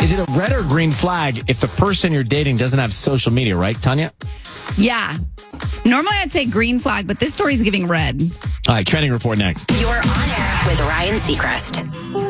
Is it a red or green flag if the person you're dating doesn't have social media, right, Tanya? Yeah. Normally I'd say green flag, but this story's giving red. All right, trending report next. You're on air with Ryan Seacrest.